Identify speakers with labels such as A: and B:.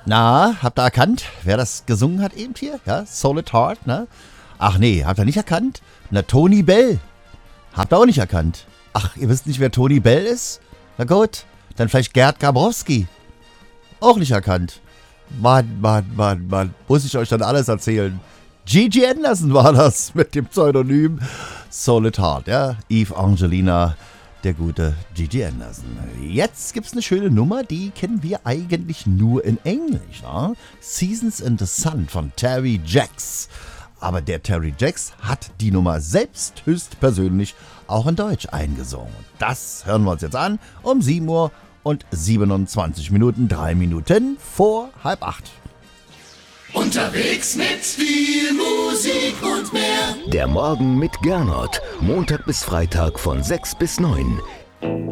A: Na, habt ihr erkannt, wer das gesungen hat eben hier? Ja, Solid Heart, ne? Ach nee, habt ihr nicht erkannt? Na, Tony Bell. Habt ihr auch nicht erkannt? Ach, ihr wisst nicht, wer Tony Bell ist? Na gut, dann vielleicht Gerd Gabrowski. Auch nicht erkannt. Mann, muss ich euch dann alles erzählen? Gigi Anderson war das mit dem Pseudonym Solid Heart, ja? Eve Angelina, der gute Gigi Anderson. Jetzt gibt's eine schöne Nummer, die kennen wir eigentlich nur in Englisch, ja? Seasons in the Sun von Terry Jacks. Aber der Terry Jacks hat die Nummer selbst höchstpersönlich auch in Deutsch eingesungen. Das hören wir uns jetzt an um 7 Uhr und 27 Minuten, 3 Minuten vor 7:30.
B: Unterwegs mit viel Musik und mehr.
C: Der Morgen mit Gernot. Montag bis Freitag von 6 bis 9.